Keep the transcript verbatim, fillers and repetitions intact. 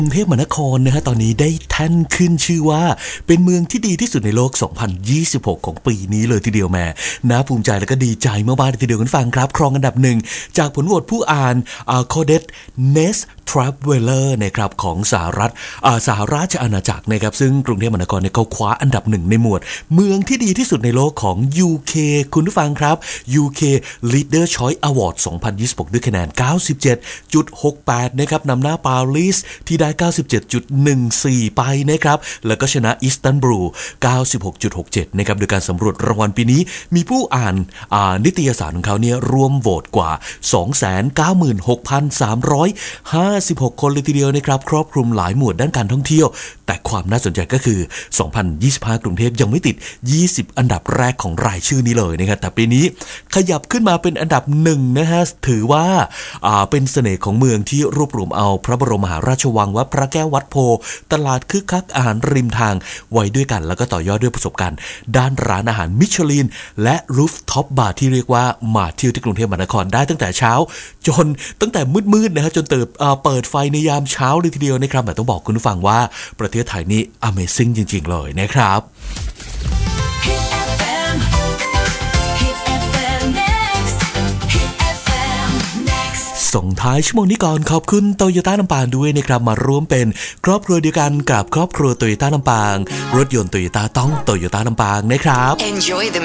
กรุงเทพมหานครนะฮะตอนนี้ได้แท่นขึ้นชื่อว่าเป็นเมืองที่ดีที่สุดในโลกสองพันยี่สิบหกของปีนี้เลยทีเดียวแม่น่าภูมิใจและก็ดีใจมากๆทีเดียวกันฟังครับครองอันดับหนึ่งจากผลโหวตผู้อ่านอ่า Codet Nest Traveler นะครับของสหรัฐอ่าสหราชอาณาจักรนะครับซึ่งกรุงเทพมหานครเนี่ยเขาคว้าอันดับหนึ่งในหมวดเมืองที่ดีที่สุดในโลกของ ยู เค คุณผู้ฟังครับ ยู เค Leader Choice Award สองพันยี่สิบหกด้วยคะแนน เก้าสิบเจ็ดจุดหกแปด นะครับนำหน้าปารีสที่ได้ เก้าสิบเจ็ดจุดหนึ่งสี่ ไปนะครับแล้วก็ชนะอิสตันบูล เก้าสิบหกจุดหกเจ็ด นะครับโดยการสำรวจรางวัลปีนี้มีผู้อ่านอ่านิตยสารของเขาเนี่ยรวมโหวตกว่า สองแสนเก้าหมื่นหกพันสามร้อยห้าสิบหก คนเลยทีเดียวนะครับครอบคลุมหลายหมวดด้านการท่องเที่ยวแต่ความน่าสนใจก็คือสองพันยี่สิบห้ากรุงเทพยังไม่ติดยี่สิบอันดับแรกของรายชื่อนี้เลยนะครับแต่ปีนี้ขยับขึ้นมาเป็นอันดับหนึ่งนะฮะถือว่าอ่าเป็นเสน่ห์ของเมืองที่รวบรวมเอาพระบรมมหาราชวังวัดพระแก้ววัดโพตลาดคึกคักอาหารริมทางไว้ด้วยกันแล้วก็ต่อยอดด้วยประสบการณ์ด้านร้านอาหารมิชลินและรูฟท็อปบาร์ที่เรียกว่ามาเที่ยวที่กรุงเทพมหานครได้ตั้งแต่เช้าจนตั้งแต่มืดๆนะฮะจนเติบเปิดไฟในยามเช้าเลยทีเดียวนะครับแต่ต้องบอกคุณผู้ฟังว่าประเทศไทยนี่ Amazing จริงๆเลยนะครับส่งท้ายชั่วโมงนี้ก่อนขอบคุณโตโยต้าลำปางด้วยนะครับมาร่วมเป็นครอบครัวเดียวกันกับครอบครัวโตโยต้าลำปางรถยนต์โตโยต้าต้องโตโยต้าลำปางนะครับ Enjoy the